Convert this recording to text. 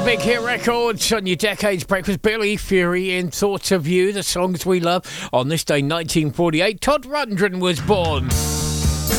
Big Hit Records on your Decades Breakfast. Billy Fury in Thoughts of You, the songs we love. On this day, 1948, Todd Rundgren was born.